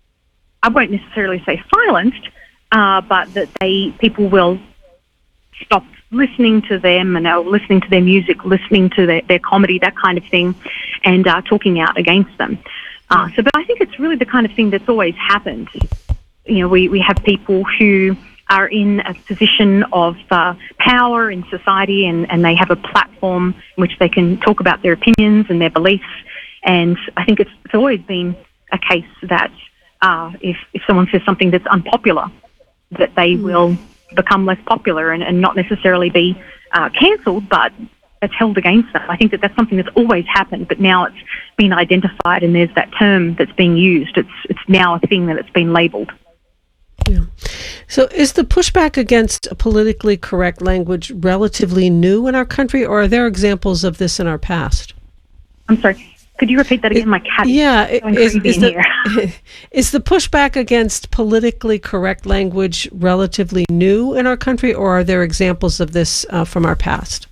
I won't necessarily say silenced, uh, but that they people will stop listening to them and uh, listening to their music, listening to their, their comedy, that kind of thing, and uh, talking out against them. Uh, so, but I think it's really the kind of thing that's always happened. You know, we, we have people who are in a position of uh, power in society, and, and they have a platform in which they can talk about their opinions and their beliefs. And I think it's, it's always been a case that uh, if, if someone says something that's unpopular, that they mm. will become less popular and, and not necessarily be uh, cancelled, but it's held against them. I think that that's something that's always happened, but now it's been identified and there's that term that's being used. It's, it's now a thing that it's been labelled. Yeah. So is the pushback against politically correct language relatively new in our country, or are there examples of this in our past? I'm sorry, could you repeat that again? My cat yeah, is going is, crazy is, in the, here. is the pushback against politically correct language relatively new in our country, or are there examples of this uh, from our past?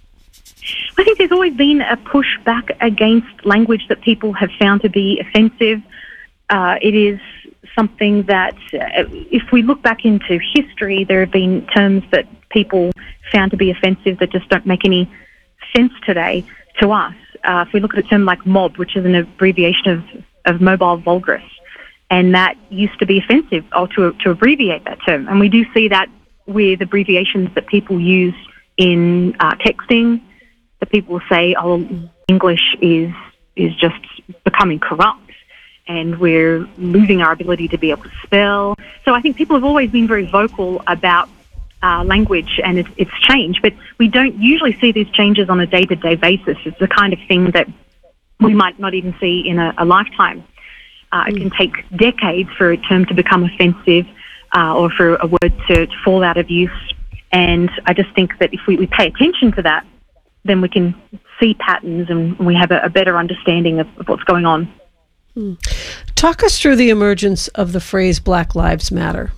I think there's always been a pushback against language that people have found to be offensive. Uh, it is something that, uh, if we look back into history, there have been terms that people found to be offensive that just don't make any sense today to us. Uh, if we look at a term like mob, which is an abbreviation of, of mobile vulgus, and that used to be offensive, or to, to abbreviate that term. And we do see that with abbreviations that people use in uh, texting, that people say, oh, English is is just becoming corrupt, and we're losing our ability to be able to spell. So I think people have always been very vocal about uh, language and its, its change, but we don't usually see these changes on a day-to-day basis. It's the kind of thing that we might not even see in a, a lifetime. Uh, it can take decades for a term to become offensive uh, or for a word to, to fall out of use. And I just think that if we, we pay attention to that, then we can see patterns and we have a, a better understanding of, of what's going on. Hmm. Talk us through the emergence of the phrase Black Lives Matter.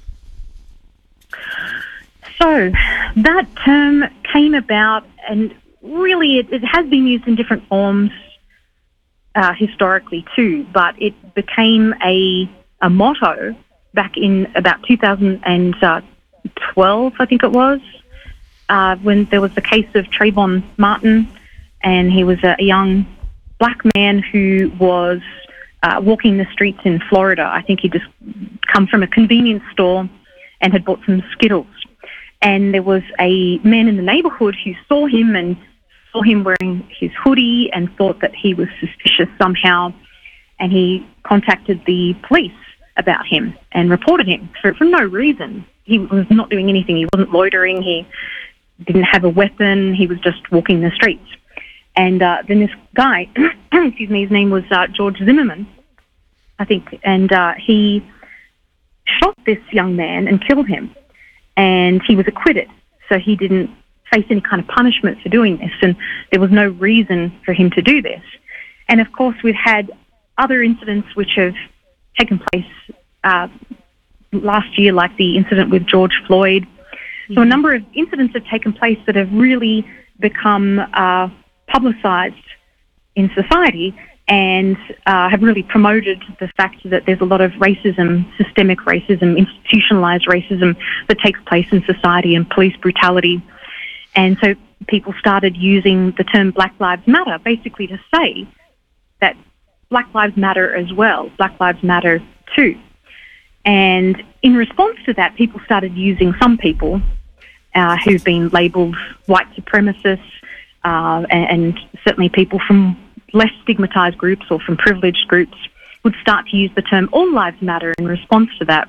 So that term came about, and really it, it has been used in different forms uh, historically too, but it became a, a motto back in about two thousand twelve, I think it was, uh, when there was the case of Trayvon Martin, and he was a, a young black man who was uh, walking the streets in Florida. I think he'd just come from a convenience store and had bought some Skittles. And there was a man in the neighborhood who saw him and saw him wearing his hoodie and thought that he was suspicious somehow. And he contacted the police about him and reported him for, for no reason. He was not doing anything. He wasn't loitering. He didn't have a weapon. He was just walking the streets. And uh, then this guy, excuse me, his name was uh, George Zimmerman, I think, and uh, he shot this young man and killed him. And he was acquitted, so he didn't face any kind of punishment for doing this, and there was no reason for him to do this. And of course, we've had other incidents which have taken place uh, last year, like the incident with George Floyd. Mm-hmm. So a number of incidents have taken place that have really become uh, publicized in society and uh, have really promoted the fact that there's a lot of racism, systemic racism, institutionalized racism that takes place in society, and police brutality. And so people started using the term Black Lives Matter basically to say that Black Lives Matter as well, Black Lives Matter too. And in response to that, people started using some people uh, who've been labeled white supremacists, uh, and, and certainly people from less stigmatized groups or from privileged groups would start to use the term All Lives Matter in response to that.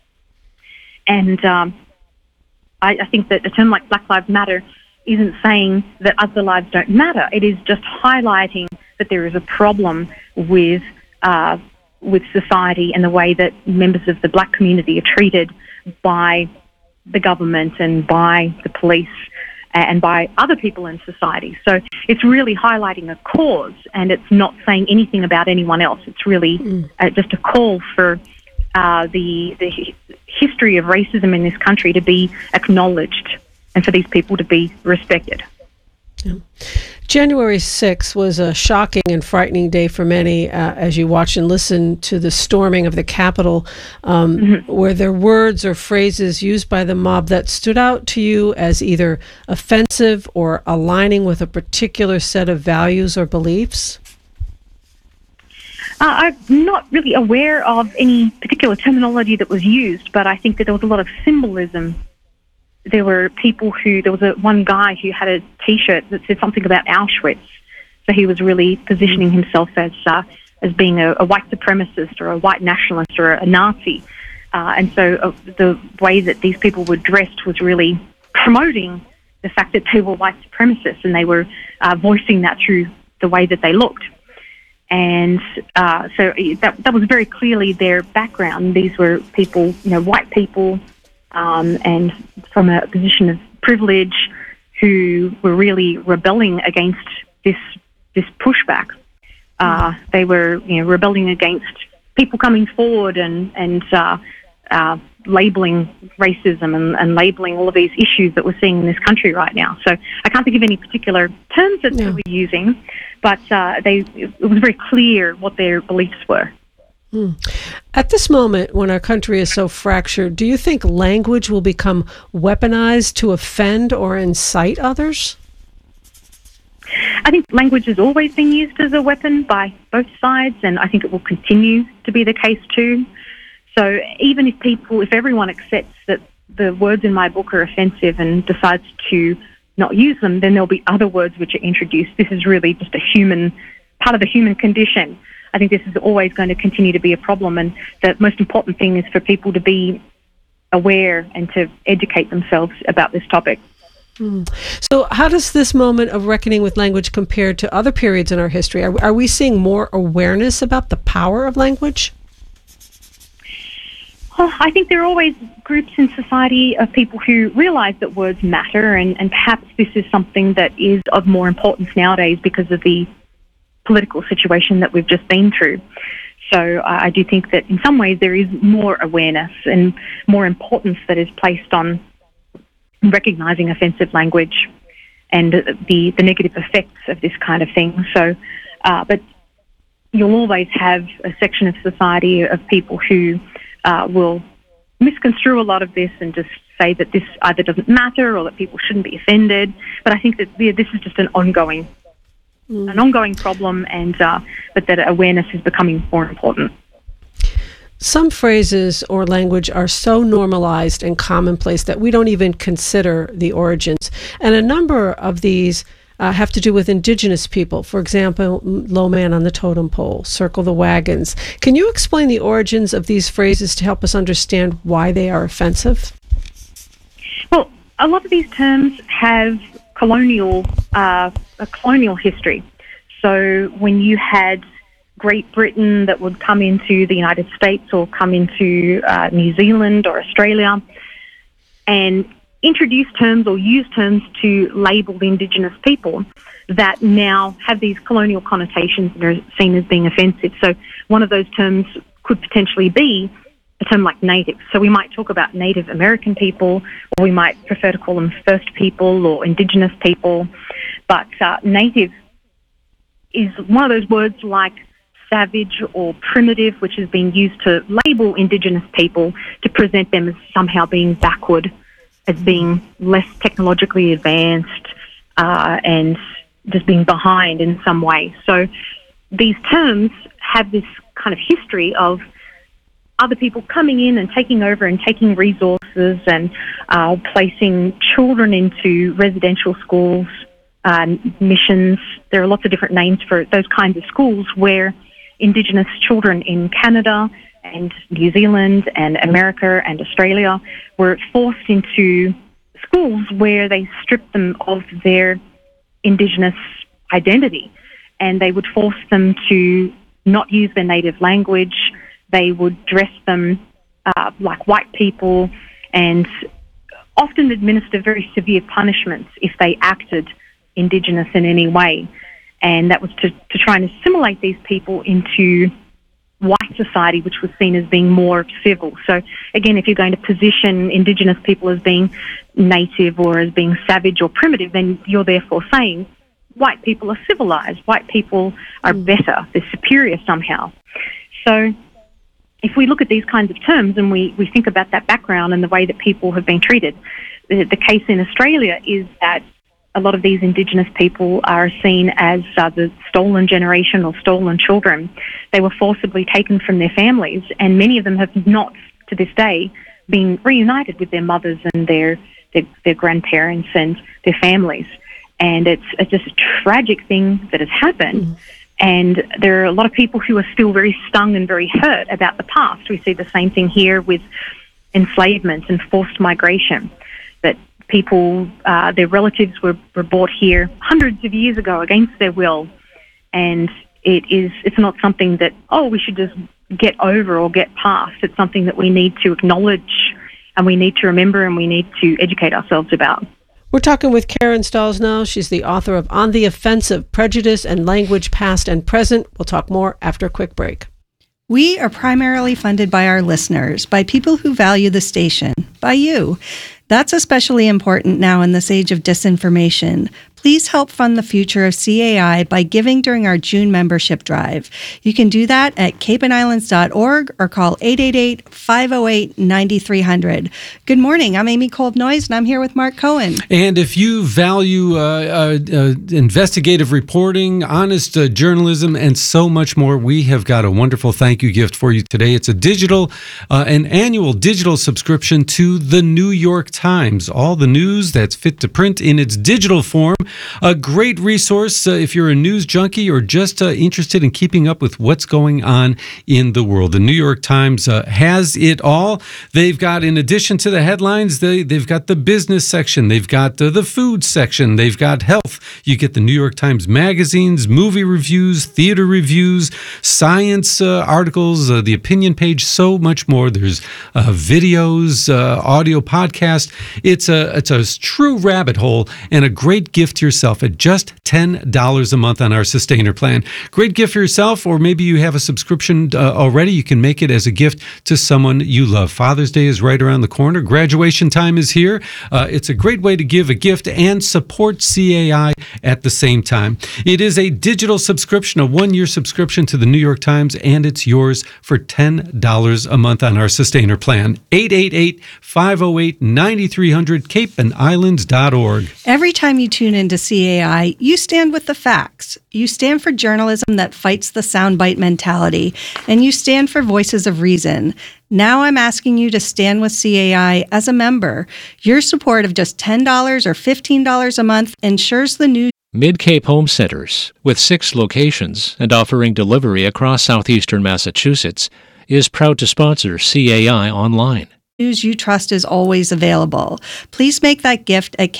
And um, I, I think that a term like Black Lives Matter isn't saying that other lives don't matter. It is just highlighting that there is a problem with uh, with society and the way that members of the black community are treated by the government and by the police and by other people in society. So it's really highlighting a cause, and it's not saying anything about anyone else. It's really mm. uh, just a call for uh, the the history of racism in this country to be acknowledged and for these people to be respected. Yeah. January sixth was a shocking and frightening day for many uh, as you watched and listened to the storming of the Capitol. Um, mm-hmm. Were there words or phrases used by the mob that stood out to you as either offensive or aligning with a particular set of values or beliefs? Uh, I'm not really aware of any particular terminology that was used, but I think that there was a lot of symbolism. There were people who, there was a, one guy who had a T-shirt that said something about Auschwitz. So he was really positioning himself as uh, as being a, a white supremacist or a white nationalist or a Nazi. Uh, and so uh, the way that these people were dressed was really promoting the fact that they were white supremacists, and they were uh, voicing that through the way that they looked. And uh, so that, that was very clearly their background. These were people, you know, white people, Um, and from a position of privilege, who were really rebelling against this this pushback. Uh, they were, you know, rebelling against people coming forward and and uh, uh, labeling racism and, and labeling all of these issues that we're seeing in this country right now. So I can't think of any particular terms that no. they were using, but uh, they it was very clear what their beliefs were. Hmm. At this moment, when our country is so fractured, do you think language will become weaponized to offend or incite others? I think language has always been used as a weapon by both sides, and I think it will continue to be the case too. So even if people, if everyone accepts that the words in my book are offensive and decides to not use them, then there'll be other words which are introduced. This is really just a human, part of the human condition. I think this is always going to continue to be a problem, and the most important thing is for people to be aware and to educate themselves about this topic. Mm. So how does this moment of reckoning with language compare to other periods in our history? Are, are we seeing more awareness about the power of language? Well, I think there are always groups in society of people who realise that words matter, and, and perhaps this is something that is of more importance nowadays because of the political situation that we've just been through. So uh, I do think that in some ways there is more awareness and more importance that is placed on recognising offensive language and the, the negative effects of this kind of thing. So, uh, but you'll always have a section of society of people who uh, will misconstrue a lot of this and just say that this either doesn't matter or that people shouldn't be offended. But I think that yeah, this is just an ongoing, mm. an ongoing problem, and uh, but that awareness is becoming more important. Some phrases or language are so normalized and commonplace that we don't even consider the origins. And a number of these uh, have to do with indigenous people. For example, low man on the totem pole, circle the wagons. Can you explain the origins of these phrases to help us understand why they are offensive? Well, a lot of these terms have colonial, uh, a colonial history. So when you had Great Britain that would come into the United States or come into uh, New Zealand or Australia and introduce terms or use terms to label the Indigenous people that now have these colonial connotations and are seen as being offensive. So one of those terms could potentially be a term like Native. So we might talk about Native American people, or we might prefer to call them First People or Indigenous people. But uh, Native is one of those words like savage or primitive, which has been used to label Indigenous people to present them as somehow being backward, as being less technologically advanced, uh, and just being behind in some way. So these terms have this kind of history of other people coming in and taking over and taking resources and uh, placing children into residential schools, uh, missions. There are lots of different names for those kinds of schools where Indigenous children in Canada and New Zealand and America and Australia were forced into schools where they stripped them of their Indigenous identity, and they would force them to not use their native language. They would dress them uh, like white people and often administer very severe punishments if they acted Indigenous in any way. And that was to, to try and assimilate these people into white society, which was seen as being more civil. So again, if you're going to position Indigenous people as being native or as being savage or primitive, then you're therefore saying white people are civilized, white people are better, they're superior somehow. So if we look at these kinds of terms and we, we think about that background and the way that people have been treated, the, the case in Australia is that a lot of these Indigenous people are seen as uh, the stolen generation or stolen children. They were forcibly taken from their families, and many of them have not, to this day, been reunited with their mothers and their their, their grandparents and their families. And it's, it's just a tragic thing that has happened. Mm. And there are a lot of people who are still very stung and very hurt about the past. We see the same thing here with enslavement and forced migration, that people, uh, their relatives were, were brought here hundreds of years ago against their will. And it is, it's not something that, oh, we should just get over or get past. It's something that we need to acknowledge and we need to remember and we need to educate ourselves about. We're talking with Karen Stahls now. She's the author of On the Offensive, Prejudice and Language, Past and Present. We'll talk more after a quick break. We are primarily funded by our listeners, by people who value the station, by you. That's especially important now in this age of disinformation. Please help fund the future of C A I by giving during our June membership drive. You can do that at cape and islands dot org or call eight eight eight, five oh eight, nine three hundred. Good morning. I'm Amy Kolb-Noyes, and I'm here with Mark Cohen. And if you value uh, uh, uh, investigative reporting, honest uh, journalism, and so much more, we have got a wonderful thank you gift for you today. It's a digital, uh, an annual digital subscription to the New York Times. All the news that's fit to print in its digital form. A great resource uh, if you're a news junkie or just uh, interested in keeping up with what's going on in the world. The New York Times uh, has it all. They've got, in addition to the headlines, they, they've got the business section. They've got uh, the food section. They've got health. You get the New York Times magazines, movie reviews, theater reviews, science uh, articles, uh, the opinion page, so much more. There's uh, videos, uh, audio podcast. It's a, it's a true rabbit hole and a great gift to yourself at just ten dollars a month on our Sustainer plan. Great gift for yourself, or maybe you have a subscription uh, already. You can make it as a gift to someone you love. Father's Day is right around the corner. Graduation time is here. Uh, it's a great way to give a gift and support C A I at the same time. It is a digital subscription, a one-year subscription to the New York Times, and it's yours for ten dollars a month on our Sustainer plan. eight eight eight, five oh eight, nine three hundred, cape and islands dot org. Every time you tune into C A I, you stand with the facts. You stand for journalism that fights the soundbite mentality, and you stand for voices of reason. Now I'm asking you to stand with C A I as a member. Your support of just ten dollars or fifteen dollars a month ensures the news. Mid-Cape Home Centers, with six locations and offering delivery across southeastern Massachusetts, is proud to sponsor C A I Online. News you trust is always available. Please make that gift at